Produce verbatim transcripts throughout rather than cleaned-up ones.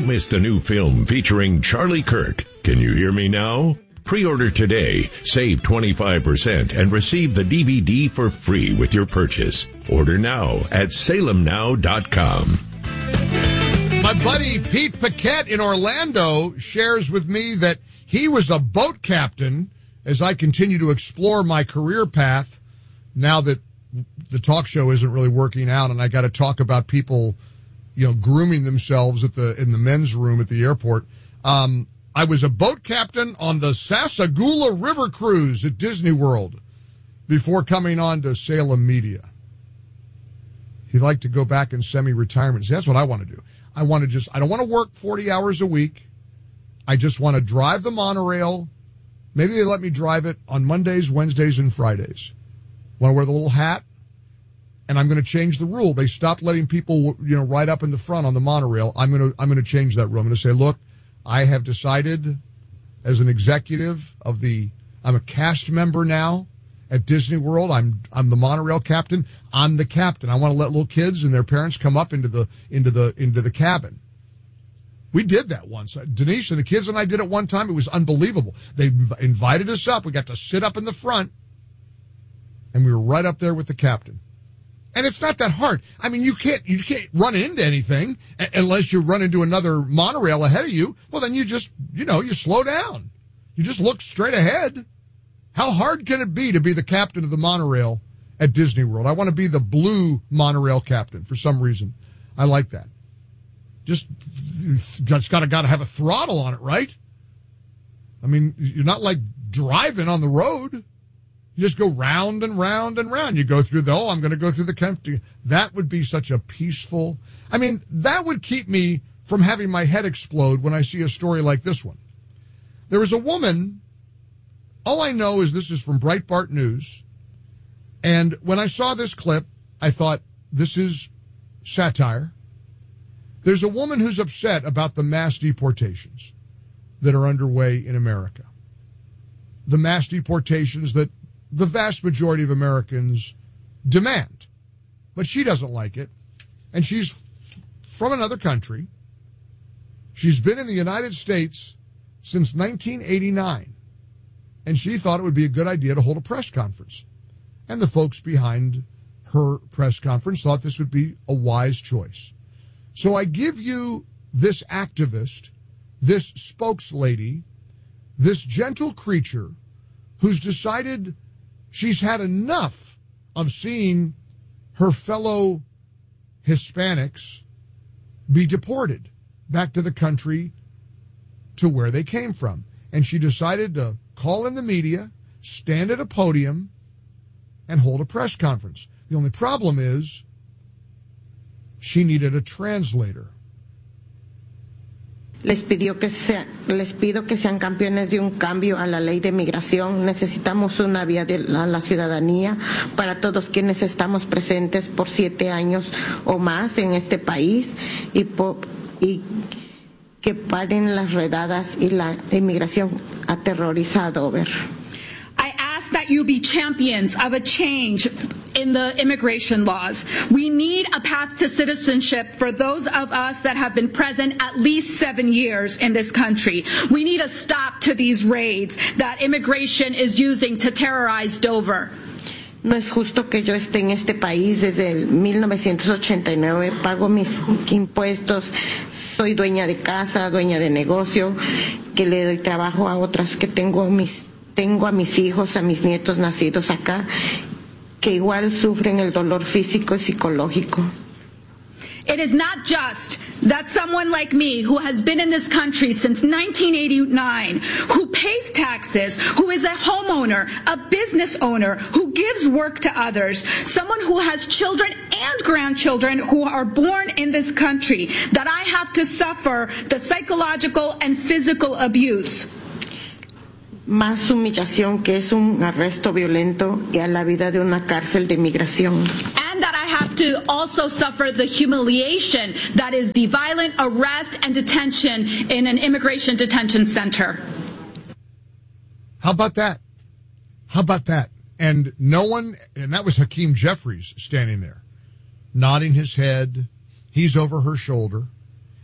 miss the new film featuring Charlie Kirk. Can You Hear Me Now? Pre-order today, save twenty-five percent, and receive the D V D for free with your purchase. Order now at salem now dot com. My buddy Pete Paquette in Orlando shares with me that he was a boat captain as I continue to explore my career path now that the talk show isn't really working out and I got to talk about people, you know, grooming themselves at the in the men's room at the airport. Um, I was a boat captain on the Sassagoula River Cruise at Disney World before coming on to Salem Media. He'd like to go back in semi-retirement. See, that's what I want to do. I want to just, I don't want to work forty hours a week. I just want to drive the monorail. Maybe they let me drive it on Mondays, Wednesdays, and Fridays. Want to wear the little hat? And I'm going to change the rule. They stopped letting people, you know, ride up in the front on the monorail. I'm going to, I'm going to change that rule. I'm going to say, look, I have decided as an executive of the, I'm a cast member now at Disney World. I'm, I'm the monorail captain. I'm the captain. I want to let little kids and their parents come up into the, into the, into the cabin. We did that once. Denise and the kids and I did it one time. It was unbelievable. They invited us up. We got to sit up in the front and we were right up there with the captain. And it's not that hard. I mean, you can't, you can't run into anything unless you run into another monorail ahead of you. Well, then you just, you know, you slow down. You just look straight ahead. How hard can it be to be the captain of the monorail at Disney World? I want to be the blue monorail captain for some reason. I like that. Just, just gotta, gotta have a throttle on it, right? I mean, you're not like driving on the road. You just go round and round and round. You go through the, oh, I'm going to go through the country. That would be such a peaceful, I mean, that would keep me from having my head explode when I see a story like this one. There was a woman, all I know is this is from Breitbart News. And when I saw this clip, I thought, this is satire. There's a woman who's upset about the mass deportations that are underway in America. The mass deportations that the vast majority of Americans demand. But she doesn't like it. And she's from another country. She's been in the United States since nineteen eighty-nine. And she thought it would be a good idea to hold a press conference. And the folks behind her press conference thought this would be a wise choice. So I give you this activist, this spokeslady, this gentle creature who's decided she's had enough of seeing her fellow Hispanics be deported back to the country to where they came from. And she decided to call in the media, stand at a podium, and hold a press conference. The only problem is she needed a translator. Les pidió que sea, les pido que sean campeones de un cambio a la ley de migración. Necesitamos una vía de la, la ciudadanía para todos quienes estamos presentes por siete años o más en este país y, por, y que paren las redadas y la inmigración aterrorizada. Over. I ask that you be champions of a change in the immigration laws. We need a path to citizenship for those of us that have been present at least seven years in this country. We need a stop to these raids that immigration is using to terrorize Dover. No es justo que yo esté en este país desde el mil novecientos ochenta y nueve, pago mis impuestos, soy dueña de casa, dueña de negocio, que le doy trabajo a otras, que tengo mis tengo a mis hijos, a mis nietos nacidos acá, que igual sufren el dolor físico y psicológico. It is not just that someone like me, who has been in this country since nineteen eighty-nine, who pays taxes, who is a homeowner, a business owner, who gives work to others, someone who has children and grandchildren who are born in this country, that I have to suffer the psychological and physical abuse. Más humillación, que es un arresto violento, y a la vida de una cárcel de migración. And that I have to also suffer the humiliation that is the violent arrest and detention in an immigration detention center. How about that? How about that? And no one, and that was Hakeem Jeffries standing there, nodding his head. He's over her shoulder.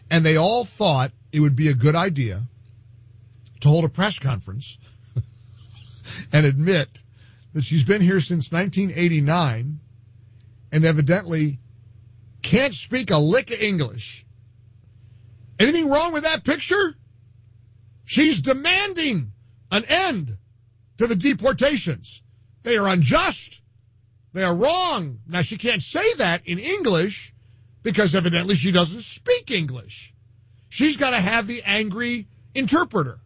And they all thought it would be a good idea to hold a press conference and admit that she's been here since nineteen eighty-nine and evidently can't speak a lick of English. Anything wrong with that picture? She's demanding an end to the deportations. They are unjust. They are wrong. Now, she can't say that in English because evidently she doesn't speak English. She's got to have the angry interpreter.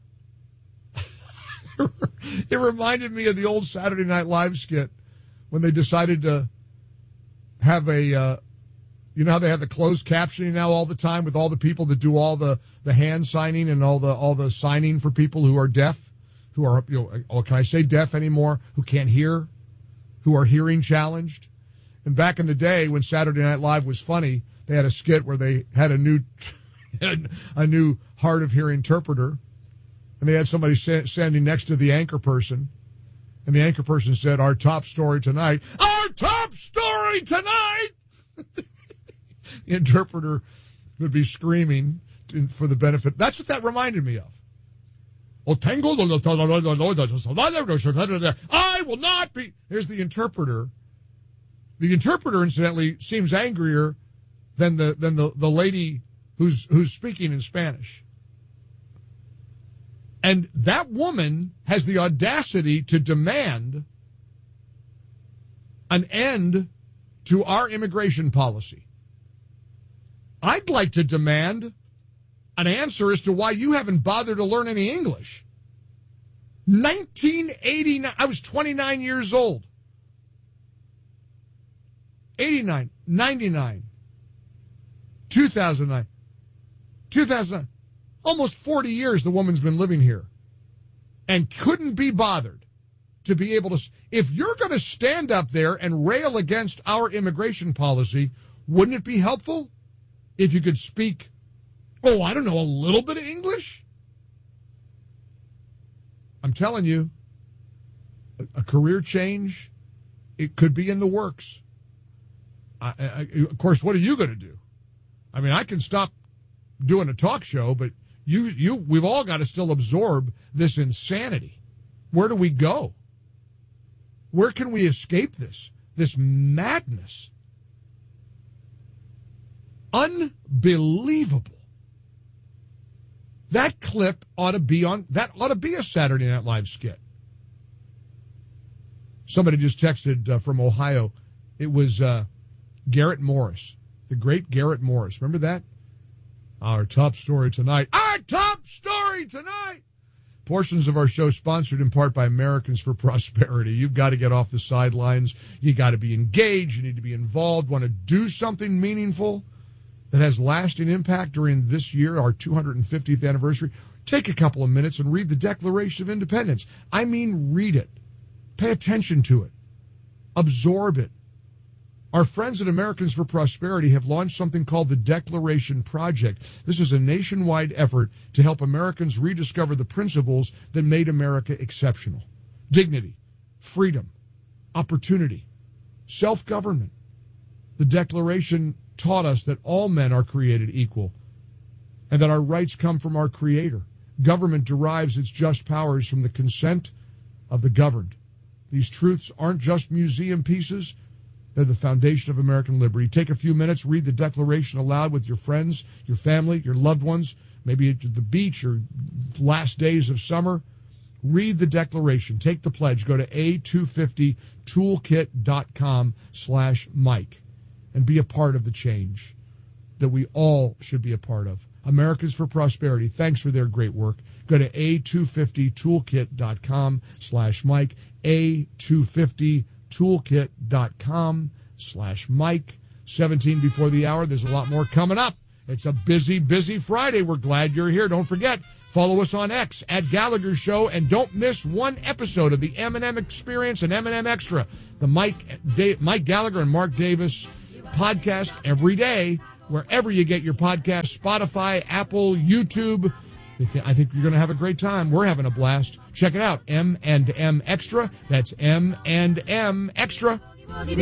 It reminded me of the old Saturday Night Live skit when they decided to have a, uh, you know how they have the closed captioning now all the time with all the people that do all the, the hand signing and all the all the signing for people who are deaf, who are, you know, oh, can I say deaf anymore, who can't hear, who are hearing challenged. And back in the day when Saturday Night Live was funny, they had a skit where they had a new a new hard of hearing interpreter. And they had somebody standing next to the anchor person. And the anchor person said, our top story tonight, our top story tonight! The interpreter would be screaming for the benefit. That's what that reminded me of. I will not be... Here's the interpreter. The interpreter, incidentally, seems angrier than the than the, the lady who's who's speaking in Spanish. And that woman has the audacity to demand an end to our immigration policy. I'd like to demand an answer as to why you haven't bothered to learn any English. nineteen eighty-nine, I was twenty-nine years old. eighty-nine, ninety-nine, two thousand nine, two thousand nine. Almost forty years the woman's been living here and couldn't be bothered to be able to. If you're going to stand up there and rail against our immigration policy, wouldn't it be helpful if you could speak, oh, I don't know, a little bit of English? I'm telling you, a, a career change, it could be in the works. I, I, of course, what are you going to do? I mean, I can stop doing a talk show, but you, you, we've all got to still absorb this insanity. Where do we go? Where can we escape this, this madness? Unbelievable. That clip ought to be on, that ought to be a Saturday Night Live skit. Somebody just texted uh, from Ohio. It was uh, Garrett Morris, the great Garrett Morris. Remember that? Our top story tonight. Our top story tonight! Portions of our show sponsored in part by Americans for Prosperity. You've got to get off the sidelines. You got to be engaged. You need to be involved. Want to do something meaningful that has lasting impact during this year, our two hundred fiftieth anniversary. Take a couple of minutes and read the Declaration of Independence. I mean, read it. Pay attention to it. Absorb it. Our friends at Americans for Prosperity have launched something called the Declaration Project. This is a nationwide effort to help Americans rediscover the principles that made America exceptional. Dignity, freedom, opportunity, self-government. The Declaration taught us that all men are created equal and that our rights come from our Creator. Government derives its just powers from the consent of the governed. These truths aren't just museum pieces. They're the foundation of American liberty. Take a few minutes, read the Declaration aloud with your friends, your family, your loved ones, maybe at the beach or last days of summer. Read the Declaration. Take the pledge. Go to A two fifty toolkit dot com slash Mike and be a part of the change that we all should be a part of. Americans for Prosperity, thanks for their great work. Go to A two fifty toolkit dot com slash Mike, A two fifty toolkit dot com slash Mike. seventeen before the hour. There's a lot more coming up. It's a busy, busy Friday. We're glad you're here. Don't forget, follow us on X at Gallagher Show, and don't miss one episode of the M and M Experience and M and M Extra, the Mike, da- Mike Gallagher and Mark Davis podcast every day, wherever you get your podcast, Spotify, Apple, YouTube. I think you're going to have a great time. We're having a blast. Check it out, M and M Extra. That's M and M Extra.